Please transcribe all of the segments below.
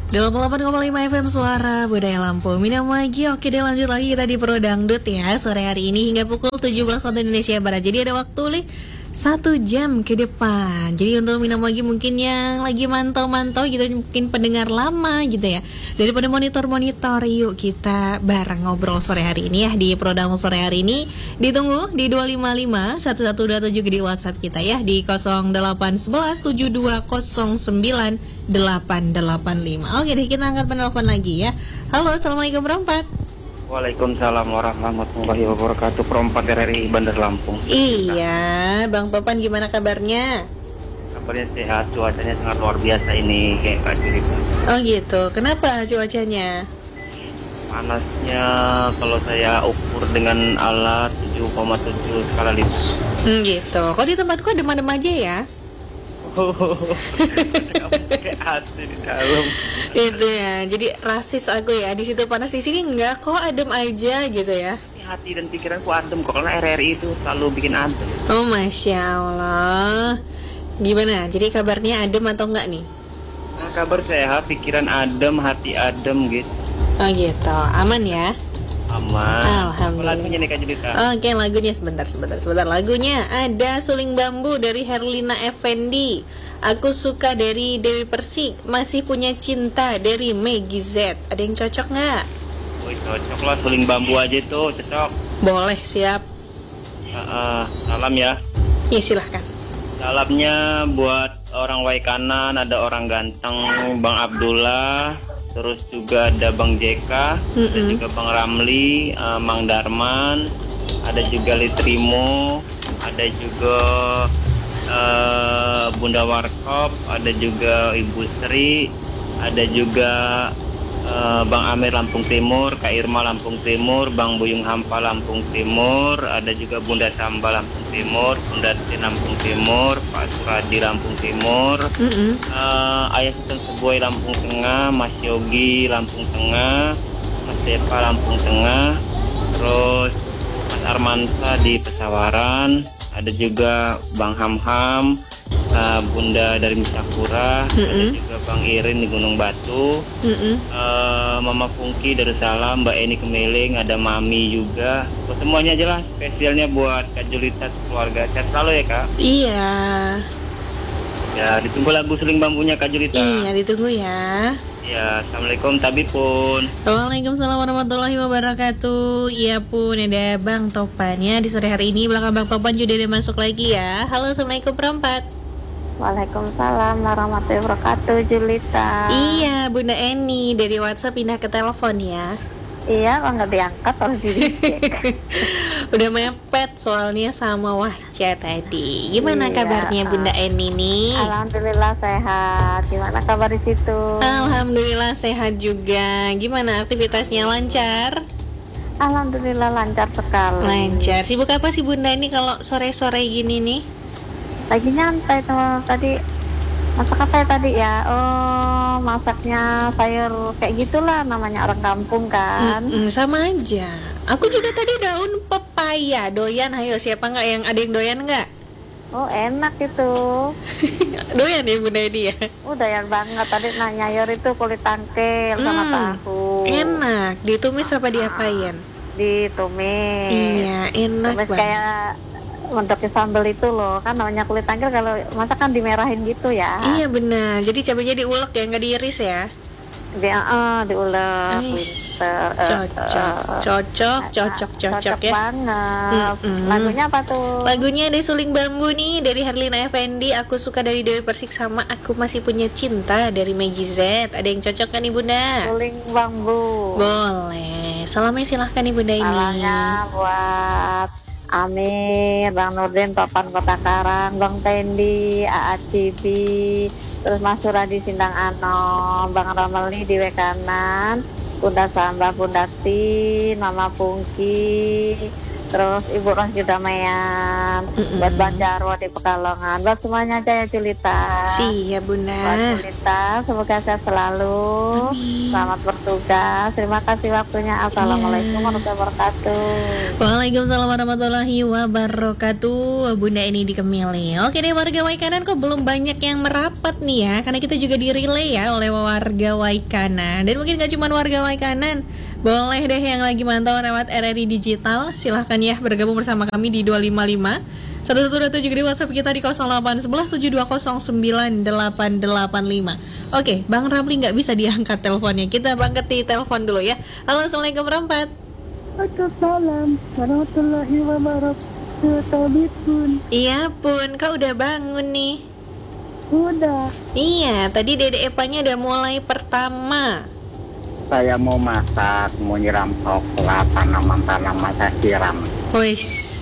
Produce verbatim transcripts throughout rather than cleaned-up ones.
delapan puluh delapan koma lima F M Suara Budaya Lampung. Minum lagi, oke deh lanjut lagi kita di Pro Dangdut ya. Sore hari ini hingga pukul tujuh belas waktu Indonesia Barat. Jadi ada waktu nih satu jam ke depan. Jadi untuk minum lagi mungkin yang lagi mantau-mantau gitu, mungkin pendengar lama gitu ya, daripada monitor-monitor, yuk kita bareng ngobrol sore hari ini ya di Pro Dangdut sore hari ini. Ditunggu di dua lima lima satu satu dua tujuh di WhatsApp kita ya, di nol delapan satu satu tujuh dua nol sembilan delapan delapan lima. Oke deh, kita angkat penelpon lagi ya. Halo, assalamualaikum perempat. Waalaikumsalam warahmatullahi wabarakatuh. Perempat R R I Bandar Lampung. Iya, Bang Topan gimana kabarnya? Kabarnya sehat, cuacanya sangat luar biasa ini kayak Kak cerita. Oh gitu, kenapa cuacanya? Panasnya kalau saya ukur dengan alat tujuh koma tujuh skala lima. Hmm, gitu. Kok di tempatku adem-adem aja ya? Pakai A C di dalam. Itu ya. Jadi rasis aku ya. Di situ panas, di sini enggak kok, adem aja gitu ya. Hati dan pikiranku adem kok, karena R R I itu selalu bikin adem. Oh, Masya Allah. Gimana? Jadi kabarnya adem atau enggak nih? Nah, kabar sehat, pikiran adem, hati adem gitu. Oh gitu. Aman ya? Aman. Alhamdulillah. Lagunya nih Kak Jelita. Oke, lagunya sebentar, sebentar, sebentar. Lagunya ada Suling Bambu dari Herlina Effendi. Aku Suka dari Dewi Persik. Masih Punya Cinta dari Meggy Z. Ada yang cocok nggak? Wih, cocok lah, Suling Bambu aja tuh, cocok. Boleh, siap. Uh, uh, salam ya. Iya, silahkan. Salamnya buat orang Wai Kanan, ada orang ganteng Bang Abdullah, terus juga ada Bang Jeka, mm-mm. ada juga Bang Ramli, uh, Mang Darman, ada juga Litrimo, ada juga uh, Bunda Warkop, ada juga Ibu Sri, ada juga uh, Bang Amir Lampung Timur, Kak Irma Lampung Timur, Bang Buyung Hampa Lampung Timur, ada juga Bunda Samba Lampung Timur, Bunda Tin Lampung Timur, Pak Suradi Lampung Timur, mm-hmm. uh, Ayah Sultan Sebuai Lampung Tengah, Mas Yogi Lampung Tengah, Mas Depa Lampung Tengah, terus Mas Armansa di Pesawaran, ada juga Bang Hamham, uh, Bunda dari Misakura, mm-hmm. ada juga Bang Irin di Gunung Batu, mm-hmm. uh, Mama Pungki Darussalam, Mbak Eni Kemeling, ada Mami juga. Buat semuanya aja lah, spesialnya buat Kak Julita keluarga. Sehat selalu ya Kak. Iya. Ya, ditunggu lagu Suling Bambunya Kak Julita. Iya, ditunggu ya. Ya, assalamualaikum Tabi pun. Waalaikumsalam warahmatullahi wabarakatuh. Iya pun, ada Bang Topannya di sore hari ini. Belakang Bang Topan juga udah masuk lagi ya. Halo, assalamualaikum perempat. Waalaikumsalam warahmatullahi wabarakatuh, Julita. Iya, Bunda Eni dari WhatsApp pindah ke telepon ya. Iya, kok nggak diangkat kalau di Udah mepet soalnya sama Wahca tadi. Gimana iya. kabarnya Bunda Eni nih? Alhamdulillah sehat. Gimana kabar di situ? Alhamdulillah sehat juga. Gimana aktivitasnya, lancar? Alhamdulillah lancar sekali. Lancar. Sibuk apa sih Bunda ini kalau sore-sore gini nih? Lagi nyantai tuh tadi. Masak apa ya tadi ya? Oh, masaknya sayur kayak gitulah, namanya orang kampung kan. Mm-mm, sama aja. Aku juga tadi daun pepaya doyan. Ayo, siapa nggak yang ada yang doyan nggak? Oh, enak itu. Doyan ya Bunda Edi ya? Oh, doyan banget. Tadi nanya sayur itu kulit tangkil mm, sama tahu. Enak. Ditumis apa diapain? Ditumis. Iya, enak tumis banget. Kayak mendoknya sambal itu loh, kan namanya kulit tangkil, kalau masak kan dimerahin gitu ya. Iya benar, jadi cabenya diulek ya, nggak diiris ya. Dia uh, diulek. Eish, cocok, cocok, cocok, cocok, cocok ya. banget. Mm-mm. Lagunya apa tuh? Lagunya ada Suling Bambu nih dari Herlina Effendi, Aku Suka dari Dewi Persik, sama Aku Masih Punya Cinta dari Meggy Z. Ada yang cocok kan nih Bunda? Suling Bambu. Boleh. Salamnya silahkan nih Bunda ini. Salamnya buat Amir, Bang Nurdin, Topan Kota Karang, Bang Tendi, A A Cibi, terus Mas Suradi Sindang Anom, Bang Rameli di Wekanan, Bunda Samba, Bunda Tin, Mama Pungki, terus Ibu Rohji Damean, Mm-mm. buat Bang Jarwo di Pekalongan, buat semuanya aja ya Julita. Siap Buat Bunda. Julita, semoga sehat selalu. Amin. Selamat bertugas. Terima kasih waktunya. Assalamualaikum warahmatullahi wabarakatuh. Waalaikumsalam warahmatullahi wabarakatuh. Bunda ini di Kemili. Oke deh warga Waikanan, kok belum banyak yang merapat nih ya, karena kita juga di relay ya oleh warga Waikanan. Dan mungkin gak cuma warga Waikanan, boleh deh yang lagi mantau lewat R R I Digital, silahkan ya bergabung bersama kami di dua lima lima satu satu dua tujuh, juga di WhatsApp kita di nol delapan satu satu tujuh dua nol sembilan delapan delapan lima. Oke, Bang Ramli nggak bisa diangkat teleponnya, kita bangkit di telepon dulu ya. Halo, Assalamualaikum warahmatullahi Waalaikumsalam warahmatullahi wabarakatuh. Pun Iya Pun, kau udah bangun nih? udah. Iya, tadi Dede Epanya udah mulai pertama. Saya mau masak, mau nyiram coklat, tanaman-tanaman saya siram. Wih,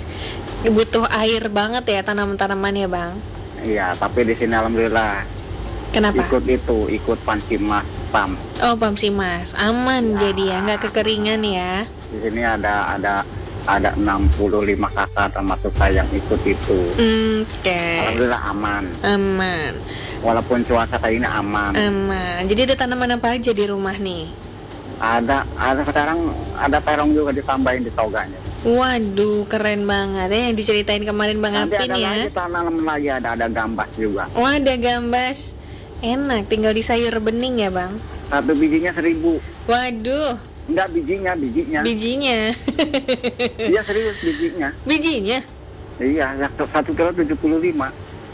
butuh air banget ya tanaman-tanaman ya Bang. Iya, tapi di sini alhamdulillah Kenapa? ikut itu, ikut Pansimas Pam. Oh, Pamsi Mas, aman jadi ya, nggak kekeringan ya. Di sini ada ada ada enam puluh lima kakak termasuk saya yang ikut itu. Oke, Alhamdulillah aman. aman, Walaupun cuaca kayak ini aman. aman. Jadi ada tanaman apa aja di rumah nih? Ada ada sekarang ada terong juga ditambahin di toganya. Waduh, keren banget ya yang diceritain kemarin Bang Nanti Apin ada ya. lagi tanaman lagi, ada ada gambas juga. Wah, ada gambas. Enak, tinggal di sayur bening ya Bang. Satu bijinya seribu. Waduh, Enggak bijinya, bijinya. bijinya. Iya serius bijinya. Bijinya? Iya, yang satu kilo tujuh puluh lima.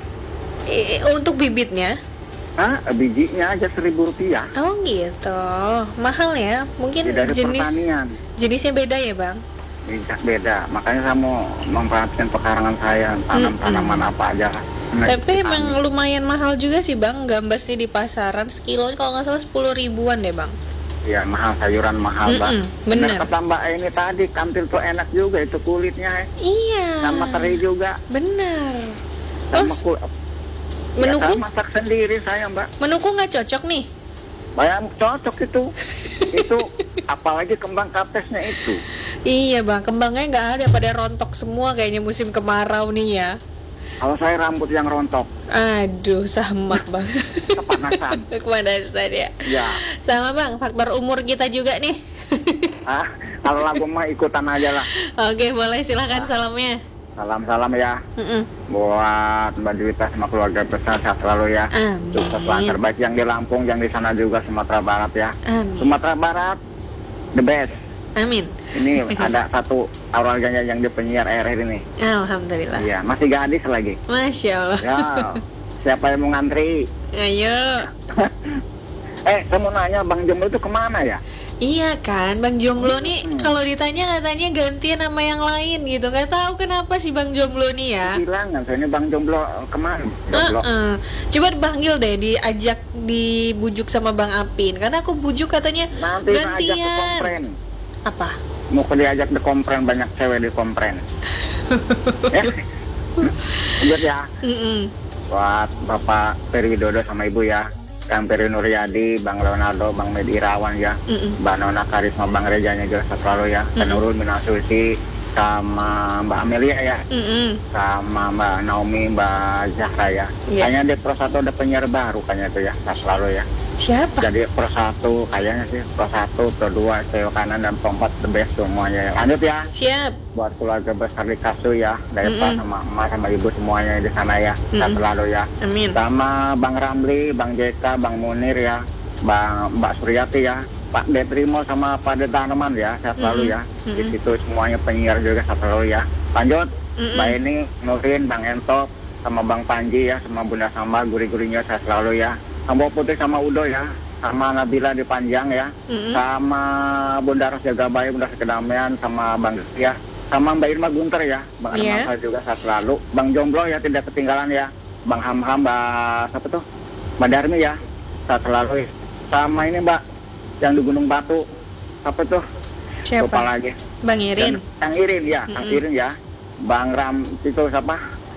Eh, untuk bibitnya? Hah? Bijinya aja seribu rupiah. Oh gitu, mahal ya? Mungkin Ya, dari jenis pertanian. jenisnya beda ya Bang? Iya, beda. Makanya saya mau memperhatikan pekarangan saya, tanam tanaman apa aja. Nah, Tapi ditanam. emang lumayan mahal juga sih Bang, gambasnya di pasaran sekilo kalau nggak salah sepuluh ribuan deh Bang. Iya, mahal, sayuran mahal, Mbak. Mm-mm, bener. Nah, kata Mbak ini tadi, kantil tuh enak juga itu kulitnya. eh. Iya. Sama teri juga. Bener. Oh, Sama kul Ya, menuku? saya masak sendiri saya, Mbak. Menuku nggak cocok nih? Bayang cocok itu. Itu apalagi kembang kapesnya itu. Iya Bang, kembangnya nggak ada, pada rontok semua kayaknya musim kemarau nih ya. Kalau saya rambut yang rontok, Aduh, sama Bang. kepanasan. Kepanasan ya. Ya. Sama Bang, faktor umur kita juga nih. Ah, kalau lagu mah ikutan aja lah. Oke, boleh silakan salamnya. Salam-salam ya Mm-mm. buat Mbak Juwita sama keluarga besar, sehat selalu ya. Amin. Sukses lancar baik yang di Lampung, yang di sana juga Sumatera Barat ya. Amin. Sumatera Barat the best. Amin. Ini ada satu keluarganya yang di penyiar R R ini. Alhamdulillah. Iya, masih gadis lagi. Masya Allah. Ya, siapa yang mau ngantri? Ayo. Eh, saya mau nanya, Bang Jomblo itu kemana ya? Iya kan, Bang Jomblo nih Hmm. kalau ditanya katanya gantian sama yang lain gitu. Nggak tahu kenapa sih Bang Jomblo nih ya. Bilang kan, saya ini Bang Jomblo kemana? Jomblo. Uh-uh. Coba dipanggil deh, diajak, dibujuk sama Bang Apin. Karena aku bujuk katanya Nanti saya ajak ke gantian. kompren. Apa? Mau ke diajak di kompren, banyak cewek di kompren. Ya, lanjut ya. Mm-mm. Buat Bapak Peri Widodo sama Ibu ya, Kang Peri Nuryadi, Bang Leonardo, Bang Med Irawan ya, Mm-mm. Mbak Nona Karisma, Bang Rejanya juga selalu ya, Kang Nurul Minasusi, sama Mbak Amelia ya, Mm-mm. sama Mbak Naomi, Mbak Zahra ya. Iya. Kayaknya di Pro satu ada penyiar baru kayaknya tuh ya, sehat selalu ya. Siapa? Jadi Pro satu kayaknya sih, Pro satu, Pro dua, Pro kanan dan Pro empat the best semuanya. Lanjut ya. Siap. Buat keluarga besar di Kasu ya, dari Mm-mm. Pak sama Emak sama Ibu semuanya di sana ya, sehat Mm-mm. selalu ya. Amin. Sama Bang Ramli, Bang Jeka, Bang Munir ya, Bang Mbak Suryati ya, Pak Detrimo sama Pak Detaneman ya, sehat selalu ya. Mm-mm. Di situ semuanya penyiar juga sehat selalu ya. Lanjut, Mm-mm. Mbak Eni, Nurin, Bang Ento, sama Bang Panji ya, sama Bunda Samba, guri-gurinya sehat selalu ya. Sama Putih sama Udo ya, sama Nabila di Panjang ya, Mm-mm. sama Bunda Ros Jaga Bayi, Bunda Kedamaian, sama Bang Gesi ya, sama Mbak Irma Gunter ya, Bang Iya. Arman juga sehat selalu. Bang Jomblo ya tidak ketinggalan ya, Bang Ham-Ham, Mbak siapa tuh, Mbak Darmi ya, sehat selalu ya. Sama ini Mbak yang di Gunung Batu, apa tuh? Lupa Siapa? lagi. Bang Irin. Dan- Kang Irin ya, Kang Mm-mm. Irin ya, Bang Ram itu siapa?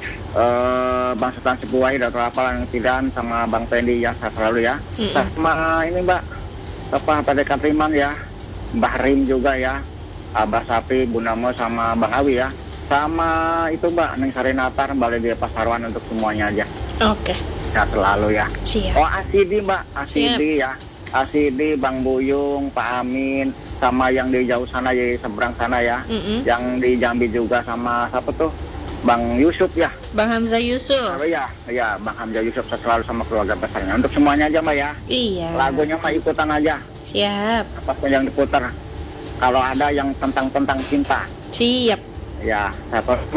Eh, Bang Sultan Sepuai, Dato' Apal yang Tidan, sama Bang Pendi ya, sehat selalu ya. Mm-mm. Sama ini Mbak, apa Pak Dekat Riman ya, Mbah Rim juga ya, Abah Sapi, Bu Namo sama Bang Awi ya. Sama itu Mbak, Neng Sarinatar, Balai Dia Pasarwan untuk semuanya aja. Oke. Sehat selalu ya. Siap. Oh Asidi Mbak, Asidi ya. Asidi, Bang Buyung, Pak Amin, sama yang di jauh sana di seberang sana ya. Mm-mm. Yang di Jambi juga sama siapa tuh? Bang Yusuf ya. Bang Hamzah Yusuf. Oh iya, iya Bang Hamzah Yusuf selalu sama keluarga besarnya. Untuk semuanya aja Mbak ya. Iya. Lagunya mah ikutan aja. Siap. Apapun yang diputar. Kalau ada yang tentang-tentang cinta. Siap. Ya, saya